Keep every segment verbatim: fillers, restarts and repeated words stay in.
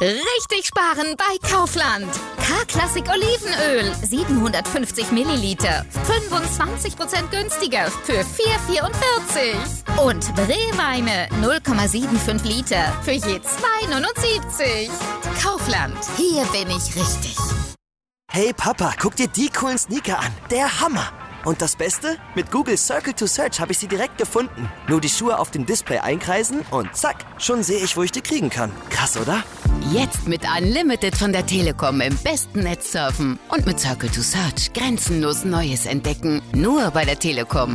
Richtig sparen bei Kaufland. K-Klassik Olivenöl, siebenhundertfünfzig Milliliter, fünfundzwanzig Prozent günstiger für vier Komma vierundvierzig. Und Rehweine, null Komma fünfundsiebzig Liter für je zwei Komma neunundsiebzig. Kaufland, hier bin ich richtig. Hey Papa, guck dir die coolen Sneaker an. Der Hammer. Und das Beste? Mit Google Circle to Search habe ich sie direkt gefunden. Nur die Schuhe auf dem Display einkreisen und zack, schon sehe ich, wo ich die kriegen kann. Krass, oder? Jetzt mit Unlimited von der Telekom im besten Netz surfen. Und mit Circle to Search grenzenlos Neues entdecken. Nur bei der Telekom.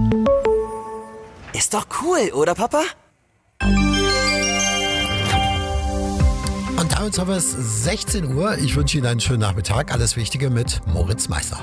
Ist doch cool, oder Papa? Und damit haben wir es sechzehn Uhr. Ich wünsche Ihnen einen schönen Nachmittag. Alles Wichtige mit Moritz Meißner.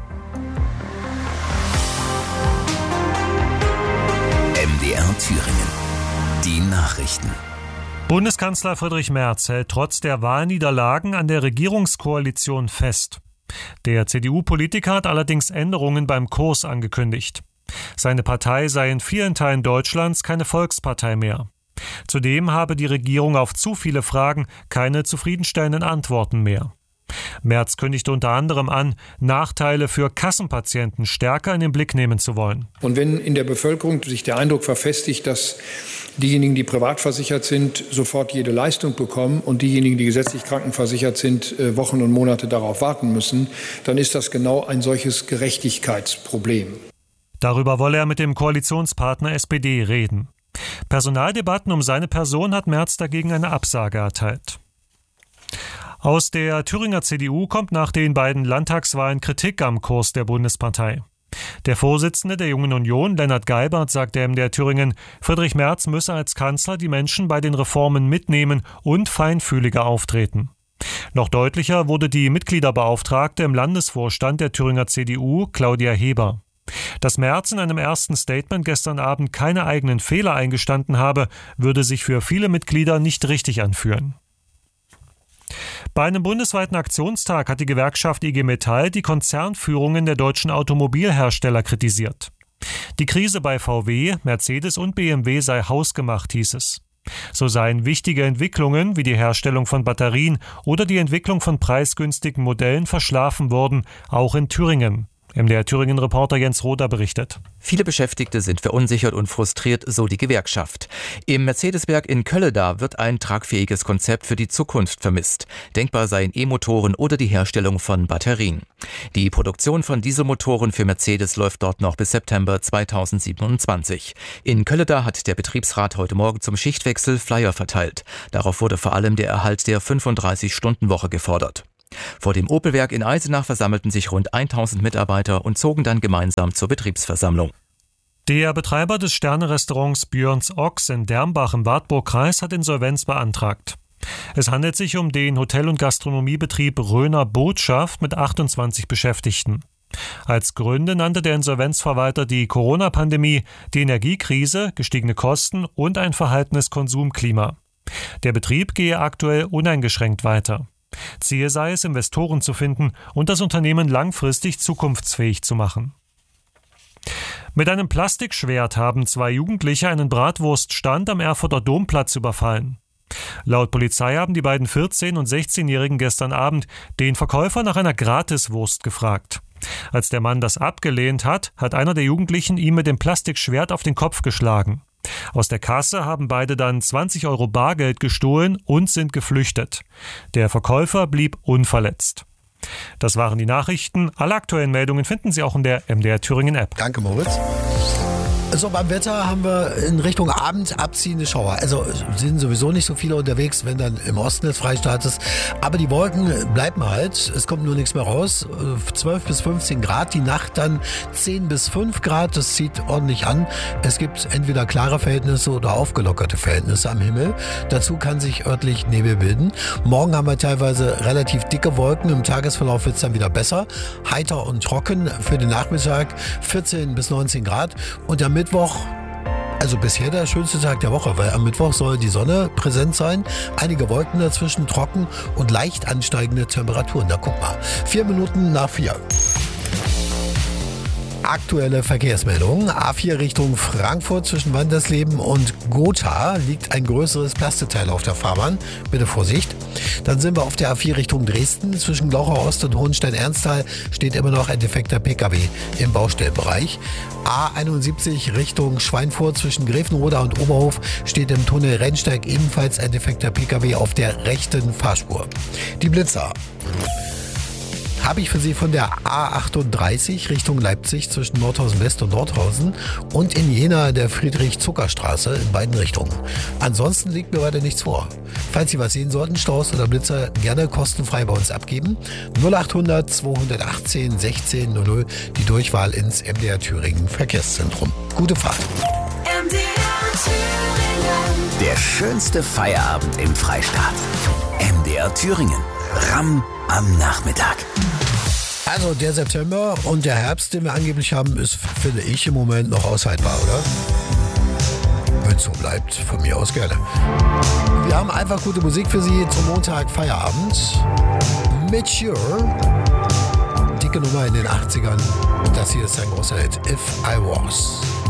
M D R Thüringen. Die Nachrichten. Bundeskanzler Friedrich Merz hält trotz der Wahlniederlagen an der Regierungskoalition fest. Der C D U-Politiker hat allerdings Änderungen beim Kurs angekündigt. Seine Partei sei in vielen Teilen Deutschlands keine Volkspartei mehr. Zudem habe die Regierung auf zu viele Fragen keine zufriedenstellenden Antworten mehr. Merz kündigte unter anderem an, Nachteile für Kassenpatienten stärker in den Blick nehmen zu wollen. Und wenn in der Bevölkerung sich der Eindruck verfestigt, dass diejenigen, die privat versichert sind, sofort jede Leistung bekommen und diejenigen, die gesetzlich krankenversichert sind, Wochen und Monate darauf warten müssen, dann ist das genau ein solches Gerechtigkeitsproblem. Darüber wolle er mit dem Koalitionspartner S P D reden. Personaldebatten um seine Person hat Merz dagegen eine Absage erteilt. Aus der Thüringer C D U kommt nach den beiden Landtagswahlen Kritik am Kurs der Bundespartei. Der Vorsitzende der Jungen Union, Lennart Geibert, sagte M D R Thüringen, Friedrich Merz müsse als Kanzler die Menschen bei den Reformen mitnehmen und feinfühliger auftreten. Noch deutlicher wurde die Mitgliederbeauftragte im Landesvorstand der Thüringer C D U, Claudia Heber. Dass Merz in einem ersten Statement gestern Abend keine eigenen Fehler eingestanden habe, würde sich für viele Mitglieder nicht richtig anfühlen. Bei einem bundesweiten Aktionstag hat die Gewerkschaft I G Metall die Konzernführungen der deutschen Automobilhersteller kritisiert. Die Krise bei V W, Mercedes und B M W sei hausgemacht, hieß es. So seien wichtige Entwicklungen wie die Herstellung von Batterien oder die Entwicklung von preisgünstigen Modellen verschlafen worden, auch in Thüringen. M D R Thüringen-Reporter Jens Roder berichtet. Viele Beschäftigte sind verunsichert und frustriert, so die Gewerkschaft. Im Mercedes-Werk in Kölleda wird ein tragfähiges Konzept für die Zukunft vermisst. Denkbar seien E-Motoren oder die Herstellung von Batterien. Die Produktion von Dieselmotoren für Mercedes läuft dort noch bis September zweitausendsiebenundzwanzig. In Kölleda hat der Betriebsrat heute Morgen zum Schichtwechsel Flyer verteilt. Darauf wurde vor allem der Erhalt der fünfunddreißig-Stunden-Woche gefordert. Vor dem Opelwerk in Eisenach versammelten sich rund tausend Mitarbeiter und zogen dann gemeinsam zur Betriebsversammlung. Der Betreiber des Sterne-Restaurants Björns Ochs in Dermbach im Wartburgkreis hat Insolvenz beantragt. Es handelt sich um den Hotel- und Gastronomiebetrieb Röner Botschaft mit achtundzwanzig Beschäftigten. Als Gründe nannte der Insolvenzverwalter die Corona-Pandemie, die Energiekrise, gestiegene Kosten und ein verhaltenes Konsumklima. Der Betrieb gehe aktuell uneingeschränkt weiter. Ziel sei es, Investoren zu finden und das Unternehmen langfristig zukunftsfähig zu machen. Mit einem Plastikschwert haben zwei Jugendliche einen Bratwurststand am Erfurter Domplatz überfallen. Laut Polizei haben die beiden vierzehn- und sechzehnjährigen gestern Abend den Verkäufer nach einer Gratiswurst gefragt. Als der Mann das abgelehnt hat, hat einer der Jugendlichen ihm mit dem Plastikschwert auf den Kopf geschlagen. Aus der Kasse haben beide dann zwanzig Euro Bargeld gestohlen und sind geflüchtet. Der Verkäufer blieb unverletzt. Das waren die Nachrichten. Alle aktuellen Meldungen finden Sie auch in der M D R Thüringen App. Danke, Moritz. So, beim Wetter haben wir in Richtung Abend abziehende Schauer. Also sind sowieso nicht so viele unterwegs, wenn dann im Osten des Freistaates. Aber die Wolken bleiben halt. Es kommt nur nichts mehr raus. zwölf bis fünfzehn Grad. Die Nacht dann zehn bis fünf Grad. Das zieht ordentlich an. Es gibt entweder klare Verhältnisse oder aufgelockerte Verhältnisse am Himmel. Dazu kann sich örtlich Nebel bilden. Morgen haben wir teilweise relativ dicke Wolken. Im Tagesverlauf wird es dann wieder besser. Heiter und trocken für den Nachmittag. vierzehn bis neunzehn Grad. Und am Mittwoch, also bisher der schönste Tag der Woche, weil am Mittwoch soll die Sonne präsent sein, einige Wolken dazwischen, trocken und leicht ansteigende Temperaturen. Da guck mal, vier Minuten nach vier. Aktuelle Verkehrsmeldung. A vier Richtung Frankfurt zwischen Wandersleben und Gotha liegt ein größeres Plasteteil auf der Fahrbahn. Bitte Vorsicht. Dann sind wir auf der A vier Richtung Dresden. Zwischen Glauchau Ost und Hohenstein-Ernsthal steht immer noch ein defekter P K W im Baustellenbereich. A einundsiebzig Richtung Schweinfurt zwischen Grevenroda und Oberhof steht im Tunnel Rennsteig ebenfalls ein defekter P K W auf der rechten Fahrspur. Die Blitzer habe ich für Sie von der A achtunddreißig Richtung Leipzig zwischen Nordhausen West und Nordhausen und in Jena der Friedrich-Zucker-Straße in beiden Richtungen. Ansonsten liegt mir weiter nichts vor. Falls Sie was sehen sollten, Staus oder Blitzer, gerne kostenfrei bei uns abgeben. null achthundert zweihundertachtzehn sechzehn null null, die Durchwahl ins M D R Thüringen Verkehrszentrum. Gute Fahrt. M D R Thüringen. Der schönste Feierabend im Freistaat. M D R Thüringen. Ramm am Nachmittag. Also der September und der Herbst, den wir angeblich haben, ist, finde ich, im Moment noch aushaltbar, oder? Wenn es so bleibt, von mir aus gerne. Wir haben einfach gute Musik für Sie zum Montag Feierabend. Mature. Dicke Nummer in den achtzigern. Das hier ist ein großer Hit. If I Was.